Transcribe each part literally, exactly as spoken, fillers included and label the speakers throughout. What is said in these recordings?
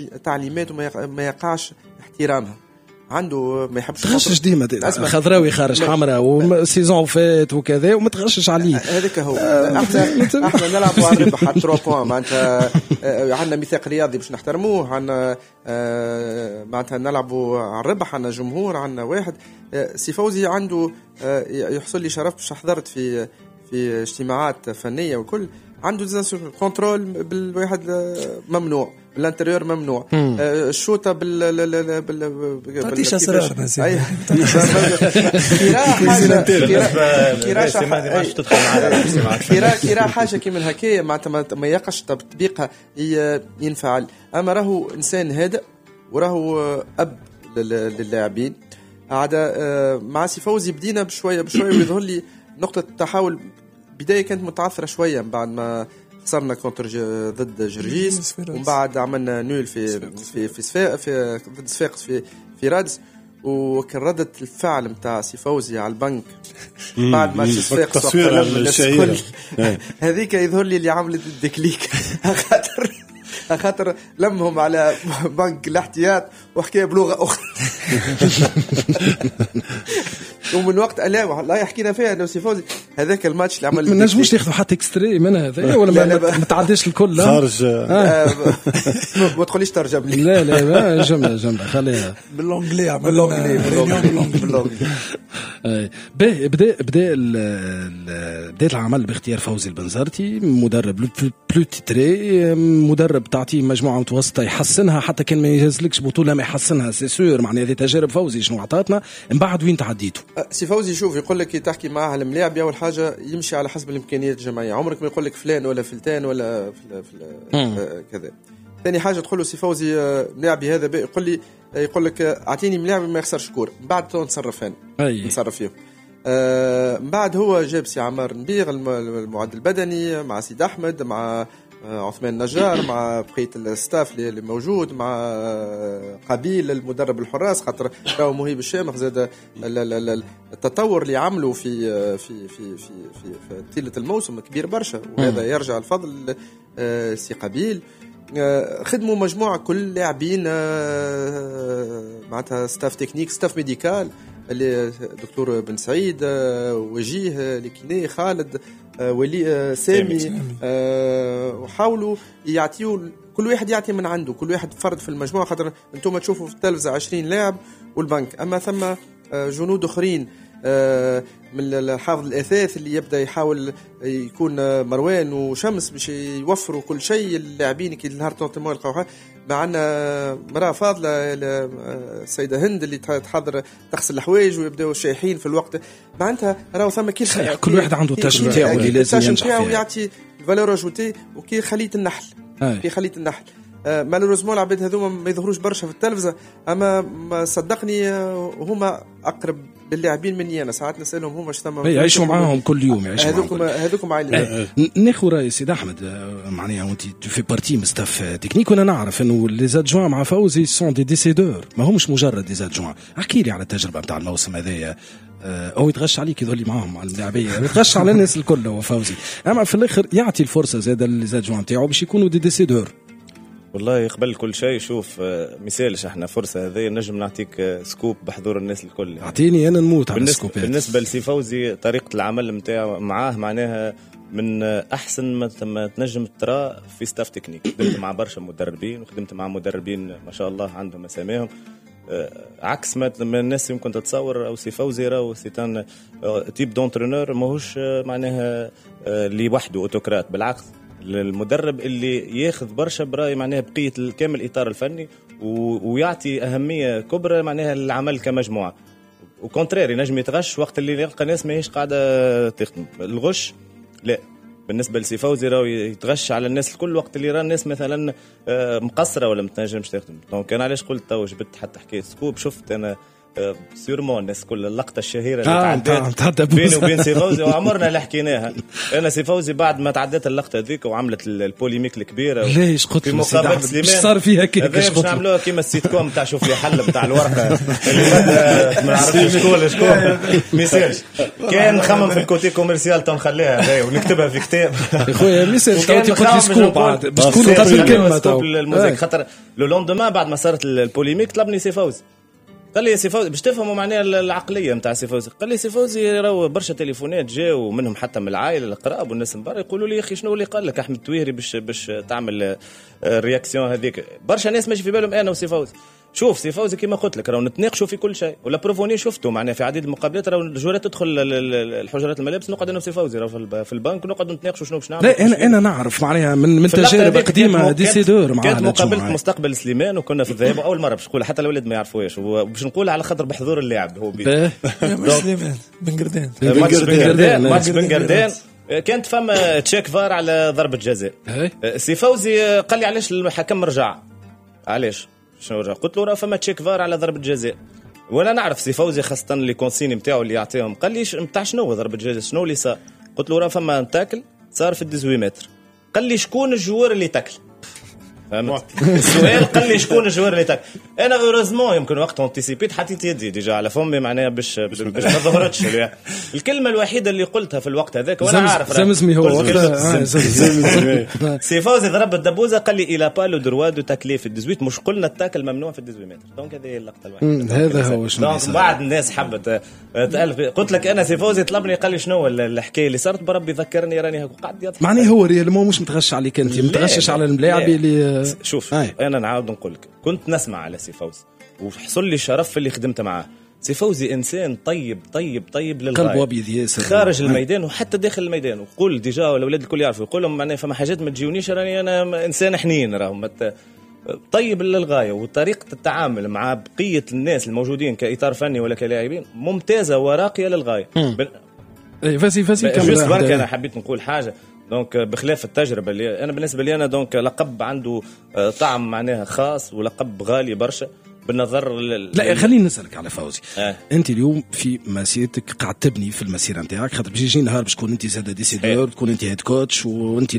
Speaker 1: تعليمات وما يقعش احترامها. عنده ما يحبش
Speaker 2: تغشش ديما خضراوي خارج حمراء وسيزون فات وكذا وما تغشش عليه.
Speaker 1: هذاك هو. احنا احنا نلعبوا على الربح على ثلاثة بوان معناتها عندنا ميثاق رياضي باش نحترموه. عندنا معناتها نلعبوا على الربح. عندنا جمهور. عندنا واحد سي فوزي عنده يحصل لي شرف باش حضرت في في اجتماعات فنيه وكل عنده كنترول بالواحد ممنوع بالانتريور ممنوع. الشوطه بال بال
Speaker 3: تعطيش اسرار
Speaker 1: اي كيرا كيرا حاجه كيما هكايا معناتها ما يقش تطبيقها ينفعل. اما راهو انسان هادئ وراهو اب للاعبين. عاد مع سي فوزي بدينا بشويه بشويه ويظهر لي نقطه التحول. بدايه كانت متعثره شويه بعد ما خسرنا كونتر ضد جرجيس ومن بعد عملنا نول في في في صفاق في ضد صفاقس في في رادس. وكان ردة الفعل متاع سي فوزي على البنك بعد ما صفاقس هذيك يظهر لي اللي عملت الديكليك. خاطر خاطر لمهم على بنك الاحتياط وحكايه بلغه اخرى. ومن وقت ألا لا يحكينا فيها انه سي فوزي هذاك الماتش اللي عمل
Speaker 2: ما نجموش ناخذوا حتى اكستري من هذا ولا ما تعديش الكل
Speaker 4: خارج.
Speaker 1: ما تقوليش ترجم لي.
Speaker 2: لا لا جمله جمله خليها
Speaker 3: بالانجلي
Speaker 1: بالانجلي بالانجلي.
Speaker 2: بدا بدا بدا بدا العمل باختيار فوزي البنزرتي مدرب بلو تيتري مدرب تعطيه مجموعه متوسطه يحسنها حتى كان ما يجازلكش بطوله ما يحسنها سي سور. معناها هذه تجارب فوزي شنو عطاتنا من بعد وين تعديته.
Speaker 1: سي فوزي شوف يقول لك تحكي معاه الملاعب اول حاجه يمشي على حسب الامكانيات الجماعيه. عمرك ما يقول لك فلان ولا فلتان ولا في في كذا. ثاني حاجه تقول له سي فوزي ملاعبي هذا يقول لي يقول لك اعطيني ملاعب ما يخسرش كوره من بعد نتصرف انا نتصرف فيهم. آه من بعد هو جاب سي عمار نبيغ المعد البدني مع سيد احمد مع عثمان نجار مع بقيه الستاف اللي موجود مع قبيل المدرب الحراس خاطر راهو مهيب الشامخ زاد التطور اللي عملوا في في في في في, في طيله الموسم كبير برشا. وهذا يرجع الفضل سي قبيل. خدموا مجموعه كل لاعبين معناتها ستاف تكنيك ستاف ميديكال اللي دكتور بن سعيد وجيه لكيني خالد ولي سامي. وحاولوا يعطيوا كل واحد يعطي من عنده كل واحد فرد في المجموعه خاطر انتم تشوفوا في التلفزه عشرين لاعب والبنك اما ثم جنود اخرين من الحافظ الأثاث اللي يبدأ يحاول يكون مروان وشمس باش يوفروا كل شيء اللاعبين كي النهار توتموا القوحة. معنا مرأة فاضلة السيدة هند اللي تحضر تغسل الحوايج ويبدأوا شايحين في الوقت. معناتها راهو ثم كل
Speaker 2: كل واحد عنده التاش نتاعو اللي لازم ينجح فيها
Speaker 1: ويعطي الفالور اجوتي. وكي خلية النحل كي خلية النحل مالوريزمون العباد هذوما ما يظهروش برشا في التلفزة اما صدقني هما اقرب للاعبين مني انا. ساعات نسالهم هما اش ثم
Speaker 2: يعيشوا معاهم كل يوم يعيشوا
Speaker 1: هذوكم هذوكم عائله.
Speaker 2: ناخذ راي سيد احمد معناها وانت في بارتي مستاف تكنيك وانا نعرف انه لي زادجوان مع فوزي سون دي ديسيدور ما همش مجرد لي زادجوان. احكي لي على التجربه نتاع الموسم هذايا. هو يتغش عليك يظل معاهم على اللاعبيه يتغش على الناس الكل هو فوزي اما في الاخر يعطي الفرصه زاده لي زادجوان نتاعو باش يكونوا دي ديسيدور.
Speaker 5: والله قبل كل شيء شوف مثالش احنا فرصه هذه نجم نعطيك سكوب بحضور الناس الكل.
Speaker 2: اعطيني انا نموت على
Speaker 5: السكوبات. بالنسبه لسي فوزي طريقه العمل نتاعه معاه معناها من احسن ما تنجم ترى في ستاف تكنيك. خدمت مع برشا مدربين وخدمت مع مدربين ما شاء الله عندهم اساميهم عكس ما الناس يمكن تتصور. او سي فوزي راهو سيتان تيب دونترونور ماهوش معناها اللي وحده اوتوكرات. بالعكس المدرب اللي ياخذ برشا براي معناها بقيه الكامل الاطار الفني ويعطي اهميه كبرى معناها للعمل كمجموعه. وكونتريري نجم يتغش وقت اللي يلقى ناس ماهيش قاعده تخدم. الغش لا بالنسبه لسي فوزي راهو يتغش على الناس الكل وقت اللي راه الناس مثلا مقصره ولا ما تنجمش تخدم. دونك انا علاش قلت تو جبت حتى حكايه سكوب. شفت انا سيرمون الناس كل اللقطه الشهيره
Speaker 2: آه
Speaker 5: اللي تعدت بيني وبين سي فوزي وعمرنا اللي حكيناها. انا سي فوزي بعد ما تعدت اللقطه ذيك وعملت البوليميك الكبيره
Speaker 2: ليش قلت
Speaker 5: في مقابله سليمان
Speaker 2: صار فيها كيف
Speaker 5: باش نعملوها كيما السيت كوم تاع شوف لي حل بتاع الورقه اللي ما نعرفش شكون شكون ميساج كان نخمم في الكوتي كوميرسيال تو نخليها هذه ونكتبها في كتاب
Speaker 2: يا خويا ميساج كان تقول لي سكوب بعد باش تكون قبل كلمه تو
Speaker 5: الموزيك خاطر لو لوندوما بعد ما صارت البوليميك طلبني سي فوزي قال لي سي فوزي باش تفهموا معناها العقليه نتاع سي فوزي. قال لي سي فوزي راهو برشا تليفونات جاوا منهم حتى من العائله القراب والناس من برا يقولوا لي يا اخي شنو اللي قال لك احمد تويري باش باش تعمل الرياكسيون هذيك. برشا ناس ماشي في بالهم انا وسي فوزي. شوف سي فوزي كما قلت لك راهو نتناقشوا في كل شيء ولا بروفوني شفته معناها في عديد المقابلات راهو الجورات تدخل الحجرات الملابس نقعد انا وسي فوزي راهو في البنك ونقعد نتناقشوا شنو باش نعمل.
Speaker 2: لا انا انا نعرف معناها من من تجارب قديمه ديسيدور معاه.
Speaker 5: كانت مقابله مستقبل سليمان وكنا في الذهاب اول مره باش نقول حتى الاولاد ما يعرفوهاش وباش نقول على خاطر بحضور اللاعب هو بي
Speaker 3: سليمان بن قردان
Speaker 5: ماتش بن قردان ماتش بن قردان كانت فما تشيك فار على ضربه جزاء. سي فوزي قال لي علاش الحكم رجع علاش شنو رجع؟ قلت له راه فما تشيك فار على ضربه جزاء ولا نعرف سي فوزي خاصه اللي كونسيني نتاعو اللي يعطيهم. قال لي نتاع شنو ضربه جزاء شنو اللي صار؟ قلت له راه فما تاكل صار في الثمانية متر. قال لي شكون الجوار اللي تاكل؟ فهمت السؤال قال لي شكون الجوار اللي تاكل. انا اوريزمون يمكن وقت انتيسيبيت حطيت يدي ديجا على فمي معناها باش باش ما ظهرتش الكلمه الوحيده اللي قلتها في الوقت هذاك وانا عارف
Speaker 2: زمزمي هو
Speaker 5: سي فوزي ضرب الدبوزه قال لي الى بالو دروا دو تاكلي في الثمانية مش قلنا التاكل ممنوع في الثمانية متر. دونك هذه اللقطه الوحيده
Speaker 2: هذا هو شنو
Speaker 5: بعد الناس حبت تالف. قلت لك انا سي فوزي طلبني قال لي شنو الحكايه اللي صارت بربي ذكرني راني قاعد يضحك
Speaker 2: معناه هو ريال مو مش متغش عليك انت متغشش على الملاعب اللي
Speaker 5: شوف آه. انا نعاود نقول لك كنت نسمع على سي فوزي وحصل لي شرف اللي خدمت معاه. سي فوزي انسان طيب طيب طيب للغايه
Speaker 2: قلبه ابيض ياسر
Speaker 5: خارج الميدان وحتى داخل الميدان. وقول ديجا الاولاد الكل يعرفوا يقول لهم معناها فما حاجات ما تجيونيش راني انا انسان حنين راهم طيب للغايه. وطريقه التعامل مع بقيه الناس الموجودين كاطار فني ولا كلاعبين ممتازه وراقيه للغايه.
Speaker 2: اي فاسي فاسي
Speaker 5: جوست برك انا حبيت نقول حاجه دونك بخلاف التجربه اللي انا بالنسبه لي انا دونك لقب عنده طعم معناها خاص ولقب غالي برشا بالنظر لل...
Speaker 2: لا خليني نسالك على فوزي
Speaker 5: آه.
Speaker 2: انت اليوم في مسيرتك قاعد تبني في المسيره نتاعك خاطر باش يجي نهار باش تكون انت زاد ديسيدور تكون انت هيد كوتش وانت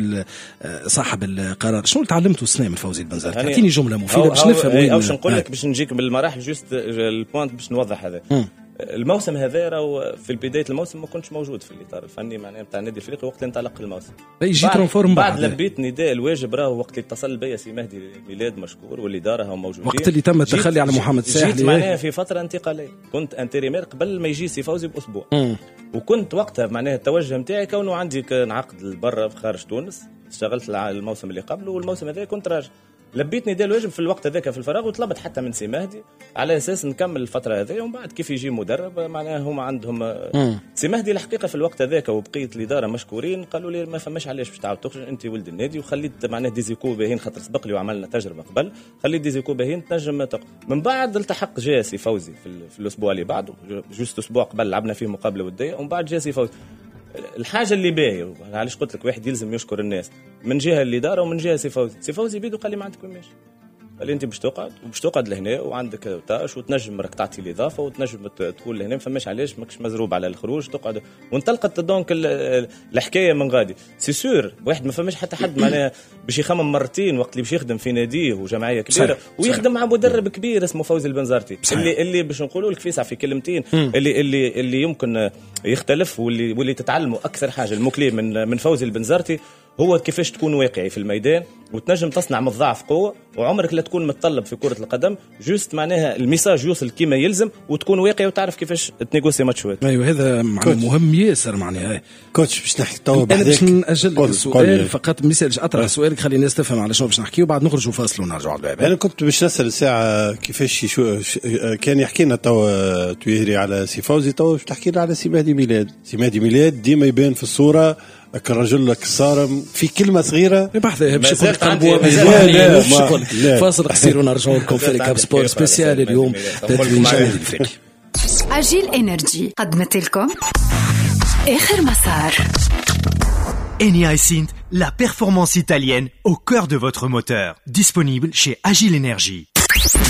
Speaker 2: صاحب القرار. شنو تعلمتوا السنه من فوزي البنزرتي؟ اعطيني جمله مفيده باش نفهم وين
Speaker 5: او باش نقول لك باش نجيك بالمراحل جوست البوينت باش نوضح هذا. م. الموسم هذا راهو في بدايه الموسم ما كنتش موجود في الاطار الفني معناها نتاع النادي الافريقي وقت اللي انطلق الموسم.
Speaker 2: يجيك رونفورم
Speaker 5: بعد, بعد لبيت نداء الواجب راهو وقت اللي اتصل بيا سي مهدي ميلاد مشكور والاداره هم موجودين
Speaker 2: وقت اللي تم التخلي على محمد ساحلي.
Speaker 5: جيت معناها في فتره انتقاليه كنت انتريمير قبل ما يجي سي فوزي باسبوع. م. وكنت وقتها معناها التوجه نتاعي كونه عندي نعقد برا خارج تونس اشتغلت الموسم اللي قبله والموسم هذا كنت راجع لبيت نداء الواجب في الوقت هذاك في الفراغ وطلبت حتى من سي مهدي على اساس نكمل الفتره هذه ومن بعد كيف يجي مدرب معناها هما عندهم مم. سي مهدي الحقيقه في الوقت هذاك وبقيه الاداره مشكورين قالوا لي ما فماش علاش باش تعاود تخرج انت ولد النادي وخليت معناها ديزيكو باهين خاطر سبق لي وعملنا تجربه قبل خليت ديزيكو باهين تنجم تق... من بعد التحق جا سي فوزي في, في الاسبوع اللي بعده جوست اسبوع قبل لعبنا فيه مقابله وديه ومن بعد جا سي فوزي. الحاجه اللي باهيه علاش قلت لك واحد يلزم يشكر الناس من جهه الاداره ومن جهه سي فوزي. سي فوزي بيدو قال لي ما عندك وين ماشي قال لي انت باش تقعد وباش تقعد لهنا وعندك تاش وتنجم راك تعطي الاضافه وتنجم تقول لهنا ما فماش علاش ماكش مزروب على الخروج تقعد وانطلقت دونك الحكايه من غادي. سي سور واحد ما فماش حتى حد معناها باش يخمم مرتين وقت اللي باش يخدم في ناديه وجمعيه كبيره ويخدم مع مدرب كبير اسمه فوزي البنزرتي اللي اللي باش نقولوا لك فيسع في كلمتين اللي اللي اللي يمكن يختلف واللي واللي تتعلموا اكثر حاجه المكلي من من فوزي البنزرتي هو كيفاش تكون واقعي في الميدان وتنجم تصنع من الضعف قوه وعمرك لا تكون متطلب في كره القدم جوست معناها الميساج يوصل كيما يلزم وتكون واقعي وتعرف كيفاش تنيغوسي ماتشات.
Speaker 2: ايوه هذا مهم ياسر معناها
Speaker 3: كوتش باش نحكي تو
Speaker 2: بعد باش ناجل السؤال فقط ميساج اطرح سؤالك خلي الناس تفهم على شنو باش نحكي وبعد نخرجوا فاصل ونرجعوا للعب.
Speaker 3: انا كنت باش نسال الساعه كيفاش شو كان يحكي لنا تو تويهري على سي فوزي تو باش تحكي لنا على سي مهدي ميلاد. سي مهدي ميلاد ديما يبان في الصوره كرجل لك صارم في كلمه صغيره
Speaker 2: بحثها باش فاصل قصير ونرجعوا لكم في كاب سبور سبيسيال اليوم تتويج الافريقي.
Speaker 4: اجيل انرجي قدمت لكم اخر مسار.
Speaker 6: Eni Synth, la performance italienne au cœur de votre moteur. Disponible chez Agile Energy.